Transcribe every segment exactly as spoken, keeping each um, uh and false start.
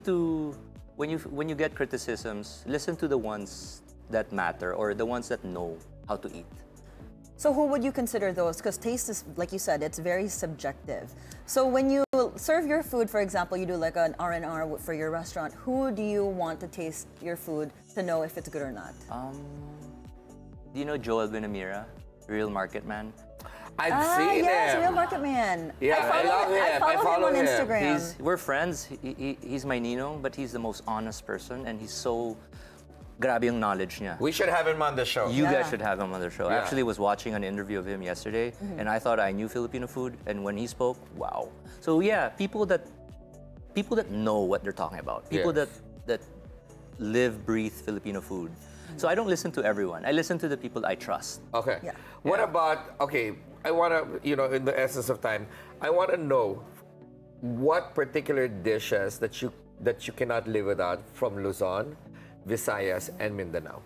to when you when you get criticisms, listen to the ones that matter or the ones that know how to eat. So who would you consider those? Because taste is, like you said, it's very subjective. So when you serve your food, for example, you do like an R and R for your restaurant, who do you want to taste your food to know if it's good or not? Um, do you know Joel Binamira, Real Market Man? I've ah, seen yes, him. Real Market Man. Yeah, I follow, I love him. I follow, I follow him on him. Instagram. He's, we're friends. He, he, he's my ninong, but he's the most honest person, and he's so grabe yung knowledge niya. We should have him on the show. You Yeah. guys should have him on the show. I Yeah. actually was watching an interview of him yesterday, Mm-hmm. and I thought I knew Filipino food, and when he spoke, wow. So yeah, people that people that know what they're talking about, people Yes. that that live, breathe Filipino food. So I don't listen to everyone. I listen to the people I trust. Okay. Yeah. What Yeah. about, okay, I want to, you know, in the essence of time, I want to know what particular dishes that you that you cannot live without from Luzon, Visayas, and Mindanao.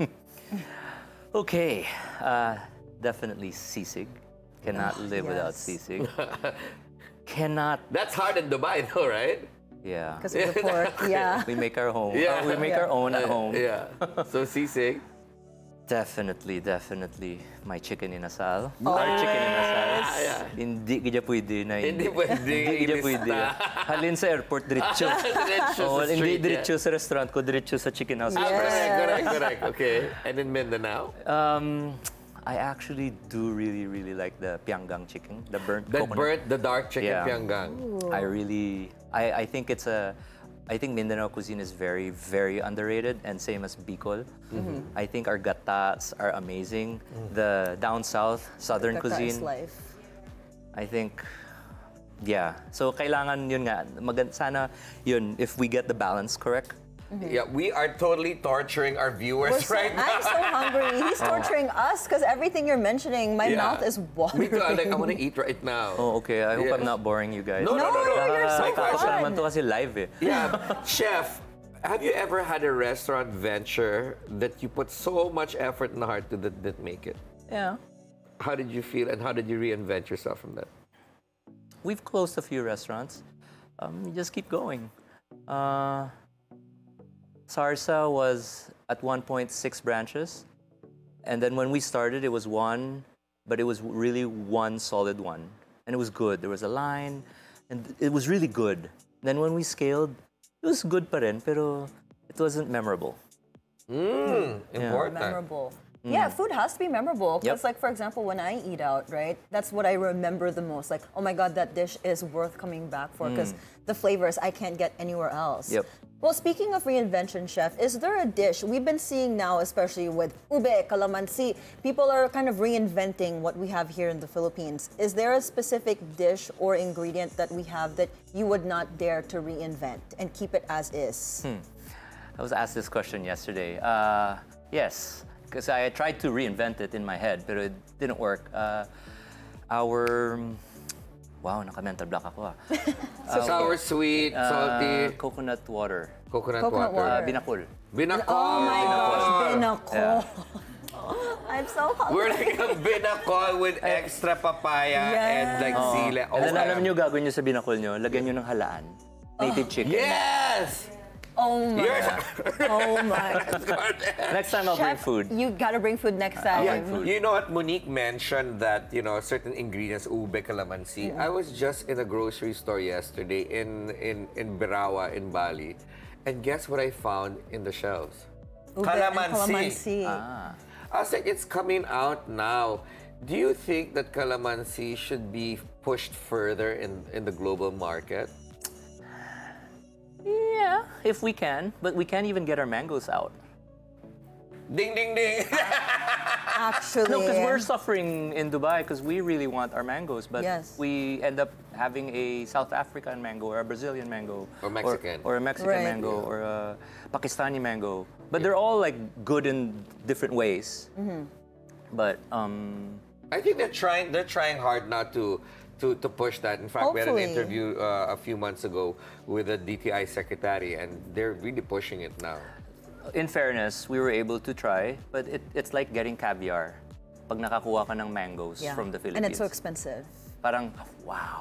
Okay, uh, definitely sisig. Cannot live without yes. sisig. Cannot, That's hard in Dubai, though, right? yeah. Because of the pork, yeah. We make our home. Yeah. Uh, we make Yeah. our own at Uh, home. Yeah. So sisig. Definitely, definitely. My chicken inasal. Oh, Our chicken inasal. Ah, yeah. Hindi kaya pwede na Hindi pwede Hindi kaya pwede. ilista. Halin sa airport, diretso. Diretso Oh, sa hindi street, diretso sa restaurant ko, diretso sa chicken house. Ah, Yeah. correct, correct, correct. Okay. And in Mindanao? Um, I actually do really, really like the pianggang chicken, the burnt The coconut. burnt, the dark chicken Yeah. pianggang. I really, I, I think it's a, I think Mindanao cuisine is very, very underrated, and same as Bicol. I think our gatas are amazing. The down south, southern Gata is cuisine, life. I think, yeah. So kailangan yun nga, magand sana yun, if we get the balance correct. Yeah, we are totally torturing our viewers We're so- right now. I'm so hungry. He's torturing us because everything you're mentioning, my Yeah. mouth is Me watering. too. Like, I want to eat right now. Oh, okay. I hope Yes. I'm not boring you guys. No, no, no, no. you're so Nakakatawa fun. naman to kasi live eh. Yeah, chef, have you ever had a restaurant venture that you put so much effort and heart to that that make it? Yeah. How did you feel and how did you reinvent yourself from that? We've closed a few restaurants. Um, you just keep going. Uh, Sarsa was at one point six branches, and then when we started, it was one, but it was really one solid one, and it was good. There was a line, and it was really good. Then when we scaled, it was good pa rin, pero it wasn't memorable. Mm, important. Memorable. Yeah, food has to be memorable. Because, Yep. like, for example, when I eat out, right, that's what I remember the most. Like, oh my God, that dish is worth coming back for because the flavors I can't get anywhere else. Yep. Well, speaking of reinvention, Chef, is there a dish we've been seeing now, especially with ube, calamansi, people are kind of reinventing what we have here in the Philippines. Is there a specific dish or ingredient that we have that you would not dare to reinvent and keep it as is? I was asked this question yesterday. Uh, yes, because I tried to reinvent it in my head, but it didn't work. Uh, our, wow, naka-mental block ako ah. Sour, sweet, Uh, salty, coconut water. coconut, Coconut water. Uh, water. binakul. Binakol. Oh my gosh, binako. Yeah. I'm so hungry. We're like a binakol with extra papaya and like Yes. sile. And then Oh, alam um, nyo, gagawin nyo sa binakul nyo, lagyan nyo ng halaan. Native chicken. Yes! Oh my. You're- Oh my. Next time I'll bring Chef, food. you gotta bring food next time. Yeah, food. you know what? Monique mentioned that, you know, certain ingredients, ube, calamansi. I was just in a grocery store yesterday in, in, in Birawa, in Bali. And guess what I found in the shelves? Ube and calamansi. Ah. I was like, it's coming out now. Do you think that calamansi should be pushed further in, in the global market? Yeah, if we can, but we can't even get our mangoes out. Ding, ding, ding! Actually. No, because we're suffering in Dubai because we really want our mangoes, but Yes. we end up having a South African mango or a Brazilian mango. Or Mexican. Or, or a Mexican Right. mango or a Pakistani mango. But they're all like good in different ways. But um, I think they're trying. They're trying hard not to, to, to push that. In fact, we had an Hopefully. interview uh, a few months ago with the D T I secretary, and they're really pushing it now. in fairness, we were able to try, but it, it's like getting caviar. Pag nakakuha ka ng mangoes Yeah. from the Philippines. And it's so expensive. Parang, wow.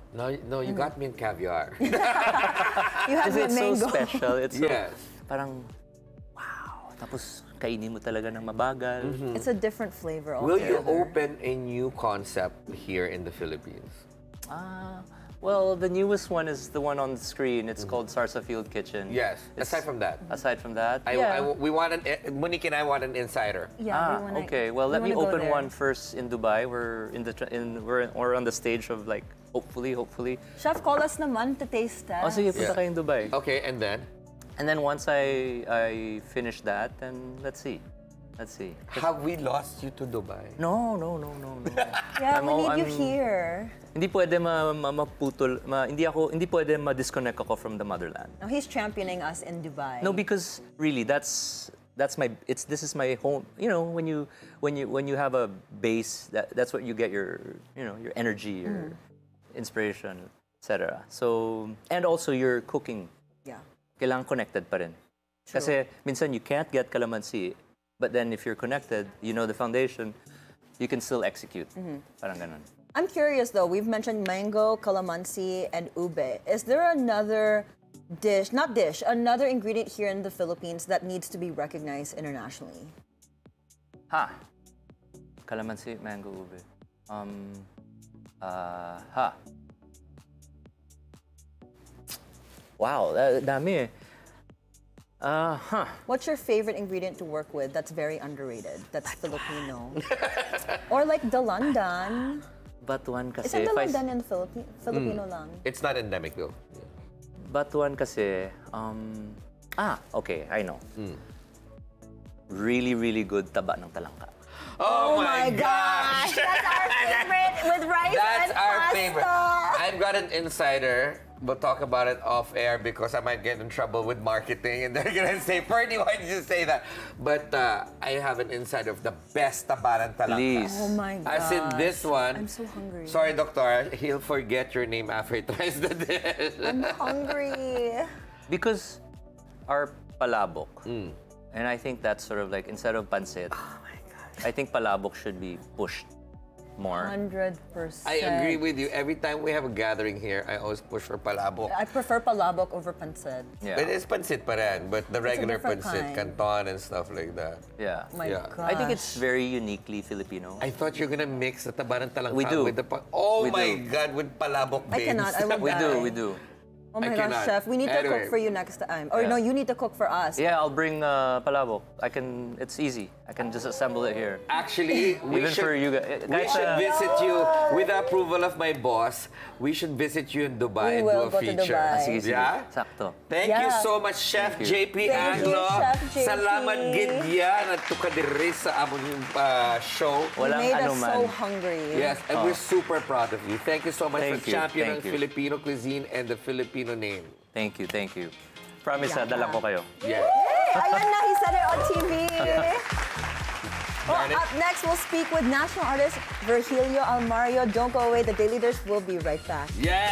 No, no, you got me in caviar. You have Kasi the it's so mango. special. It's so, Yes. parang, wow. Tapos, kainin mo talaga ng mabagal. It's a different flavor Will you altogether. open a new concept here in the Philippines? Ah, well, the newest one is the one on the screen. It's called Sarsa Field Kitchen. Yes. It's- Aside from that, Aside from that, I, yeah. I, we want an Monique and I want an insider. Yeah, ah, we wanna, okay. Well, we let me wanna go open there. one first in Dubai. We're in the tra- in we're we're on the stage of like hopefully, hopefully. Chef, call us naman to taste test. Oh, sige, punta Yeah. kayo in Dubai. Okay, and then And then once I I finish that, then let's see, let's see. have we lost you to Dubai? No, no, no, no, no. Yeah, I'm we all- need you I'm- here. Hindi pwede ma, ma, maputol, ma, hindi ako, hindi pwede ma-disconnect ako from the motherland. Now he's championing us in Dubai. No, because really, that's that's my it's this is my home. You know, when you when you when you have a base, that that's what you get your you know your energy, your inspiration, et cetera. So and also your cooking, Yeah. kailangan connected pa rin. Kasi minsan you can't get calamansi, but then if you're connected, you know the foundation, you can still execute. Parang ganun. I'm curious though, we've mentioned mango, calamansi, and ube. Is there another dish, not dish, another ingredient here in the Philippines that needs to be recognized internationally? Ha. Calamansi, mango, ube. Um, uh, ha. Wow, da- dami eh. Uh, huh. What's your favorite ingredient to work with that's very underrated, that's Filipino? Or like dalandan. Batuan kasi. Isn't if I s- dalandan in Philippi- Filipino lang? It's not endemic though. Batuan kasi, um, ah, okay, I know. Really, really good taba ng talangka. Oh, my gosh! That's our favorite with rice That's and our pasta. favorite. I've got an insider. We'll talk about it off air because I might get in trouble with marketing and they're gonna say, Ferdy, why did you say that? But uh, I have an insider of the best tabaran talangka. Please. Oh my god. As in this one. I'm so hungry. Sorry, doctor. He'll forget your name after he tries the dish. I'm hungry. Because our palabok, and I think that's sort of like, instead of pancit, I think palabok should be pushed more. one hundred percent. I agree with you. Every time we have a gathering here, I always push for palabok. I prefer palabok over pancit. Yeah. But it's pancit pa rin, but the regular different pancit, kind. canton and stuff like that. Yeah. Oh my Yeah. gosh. I think it's very uniquely Filipino. I thought you were gonna mix the tabaran talangka We do. with the pa- Oh We my do. God, with palabok I beans. cannot. I will We die. do, we do. Oh my I gosh, cannot. chef. We need to Anyway. cook for you next time. Or Yeah. no, you need to cook for us. Yeah, I'll bring uh, palabok. I can. It's easy. I can just assemble it here. Actually, we Even should, for you guys. we Guys, should uh, visit you with the approval of my boss. We should visit you in Dubai We and will do a go to feature. Dubai. Ah, sige, sige. Yeah? Sakto. Thank you Yeah. so much, Chef Thank you. J P Thank you, Anglo. Chef J P. Salamat gid yan at tukadiri sa among uh, show. You Walang made ano us man. so hungry. Yes, and we're super proud of you. Thank you so much Thank for you, championing thank you. Filipino cuisine and the Filipino name. Thank you, thank you. Promise, Yeah. yeah. dala ko kayo. Yeah. Ayan na, he said it on T V. Well, Darn it. up next, we'll speak with national artist Virgilio Almario. Don't go away. The Daily Dish will be right back. Yeah.